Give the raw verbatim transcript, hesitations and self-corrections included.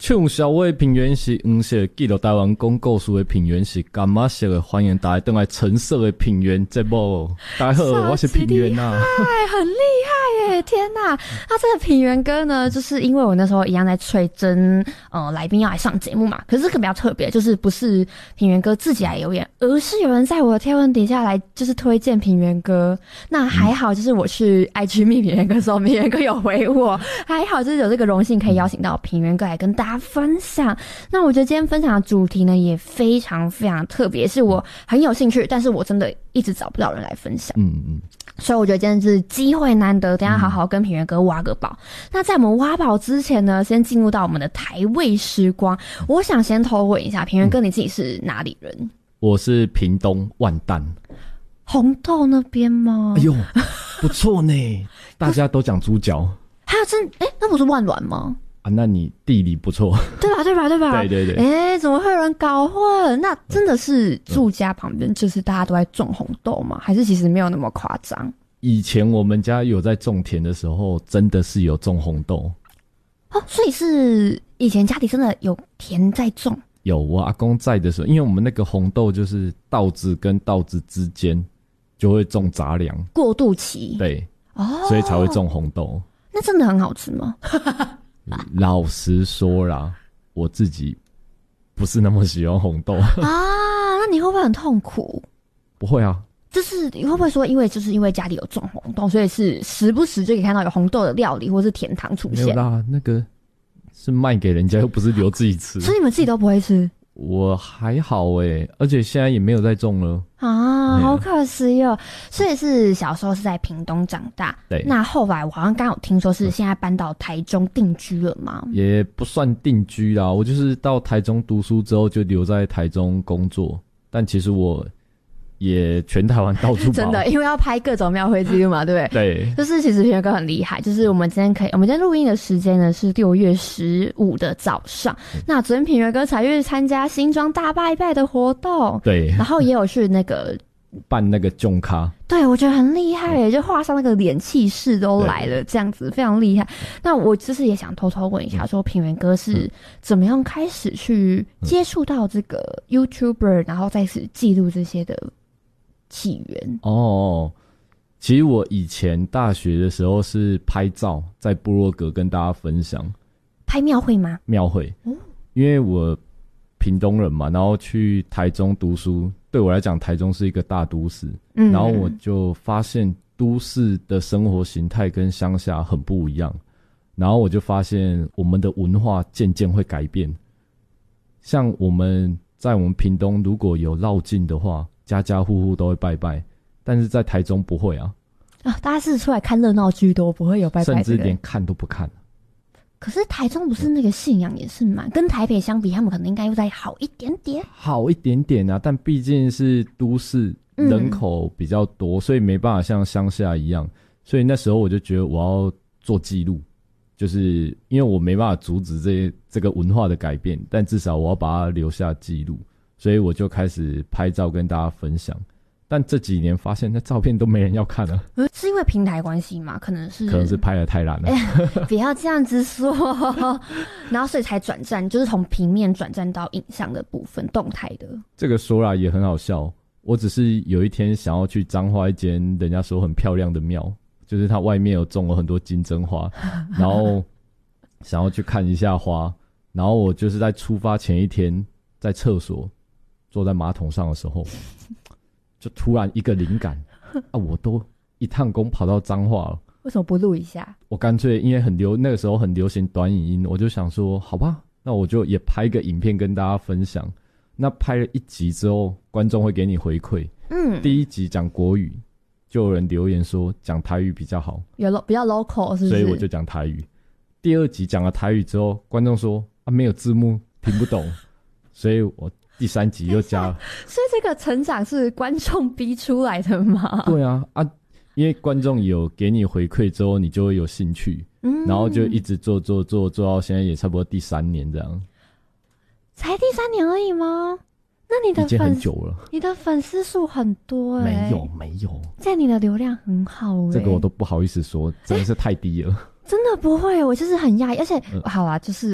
唱小话的平原是黄色，记录台湾讲故事的平原是柑仔色的，欢迎大家登来橙色的平原节目。大家好，我是平原啊， 很厉害耶！天哪，他这个平原哥呢，就是因为我那时候一样在催真呃来宾要来上节目嘛，可是这个比较特别，就是不是平原哥自己来留言，而是有人在我的贴文底下来就是推荐平原哥。那还好，就是我去 I G 密平原哥的时候，平原哥有回我，还好就是有这个荣幸可以邀请到平原哥来跟大家分享。那我觉得今天分享的主题呢也非常非常特别，是我很有兴趣，但是我真的一直找不到人来分享。 嗯嗯， 所以我觉得今天是机会难得，等一下好好跟平原哥挖个宝。嗯、那在我们挖宝之前呢，先进入到我们的台味时光。我想先偷问一下，平原哥你自己是哪里人？嗯、 我是屏东万丹。 红豆那边吗？ 哎呦，不错呢，大家都讲猪脚。 还有真哎、欸，那不是万峦吗？ 啊，那你地理不错， 对吧？对吧？对吧？ 对对对。 哎、欸，怎么会有人搞混？那真的是住家旁边，就是大家都在种红豆吗？还是其实没有那么夸张？ 以前我们家有在种田的时候，真的是有种红豆。 哦，所以是以前家里真的有田在种。 有，我阿公在的时候，因为我们那个红豆就是稻子跟稻子之间就会种杂粮， 过渡期。 对， 哦， 所以才会种红豆。 那真的很好吃吗？ 老实说啦，我自己不是那么喜欢红豆啊。 那你会不会很痛苦？ 不会啊， 就是你会不会说，因为就是因为家里有种红豆，所以是时不时就可以看到有红豆的料理或是甜汤出现？ 没有啦，那个是卖给人家，又不是留自己吃。 所以你们自己都不会吃？ 我还好诶，而且现在也没有再种了啊，好可惜哦。所以是小时候是在屏东长大， 对。 那后来我好像刚有听说是现在搬到台中定居了吗？ 也不算定居啦，我就是到台中读书之后就留在台中工作，但其实我也全台湾到处跑。 真的，因为要拍各种庙会记录嘛，对不对？ 对。 就是其实平原哥很厉害，就是我们今天可以，我们今天录音的时间呢是六月十五的早上。嗯、那昨天平原哥才去参加新庄大拜拜的活动， 对， 然后也有去那个办那个囧咖， 对，我觉得很厉害耶，就画上那个脸气势都来了，这样子非常厉害。那我就是也想偷偷问一下，说平原哥是怎么样开始去接触到这个 YouTuber， 然后再是记录这些的起源？ 哦，其实我以前大学的时候是拍照，在部落格跟大家分享。 拍庙会吗？ 庙会，哦，因为我屏东人嘛，然后去台中读书，对我来讲，台中是一个大都市，嗯，然后我就发现都市的生活形态跟乡下很不一样，然后我就发现我们的文化渐渐会改变。像我们在我们屏东如果有绕境的话，家家户户都会拜拜，但是在台中不会啊。 啊，大家是出来看热闹居多，不会有拜拜的人， 甚至连看都不看。 可是台中不是那个信仰也是蛮，跟台北相比，他们可能应该又再好一点点。 好一点点啊，但毕竟是都市，人口比较多，嗯，所以没办法像乡下一样。所以那时候我就觉得我要做记录，就是因为我没办法阻止这这个文化的改变，但至少我要把它留下记录，所以我就开始拍照跟大家分享。但这几年发现那照片都没人要看了， 是因为平台关系吗？可能是可能是拍得太烂了， 欸，不要这样子说。然后所以才转战，就是从平面转战到影像的部分，动态的。 这个说啦也很好笑，我只是有一天想要去彰化一间人家说很漂亮的庙，就是它外面有种了很多金针花，然后想要去看一下花，然后我就是在出发前一天在厕所坐在马桶上的时候，就突然一个灵感啊！我都一趟工跑到彰化了， 为什么不录一下？ 我干脆因为很流那个时候很流行短影音，我就想说，好吧，那我就也拍个影片跟大家分享。那拍了一集之后，观众会给你回馈。嗯，第一集讲国语，就有人留言说讲台语比较好， 有比较 local 是不是？ 所以我就讲台语。第二集讲了台语之后，观众说啊没有字幕听不懂，所以我第三集又加了。 所以这个成长是观众逼出来的吗？ 对啊，啊，因为观众有给你回馈之后，你就会有兴趣，嗯，然后就一直做做做做到现在也差不多第三年这样。 才第三年而已吗？那你的粉已经很久了， 你的粉丝数很多哎， 欸，没有没有， 在你的流量很好哎，欸， 这个我都不好意思说，真的是太低了。 真的不会，我就是很讶异，而且，嗯，好啦，就是